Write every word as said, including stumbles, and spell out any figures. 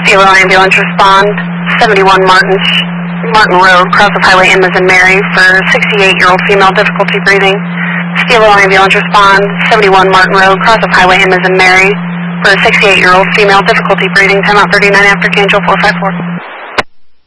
Stilo ambulance respond, seventy-one Martin, Martin Road, cross of Highway M as in Mary, for sixty-eight-year-old female, difficulty breathing. Stilo ambulance respond, seventy-one Martin Road, cross of Highway M as in Mary, for a sixty-eight-year-old female, difficulty breathing, time out thirty-nine after Angel four five four.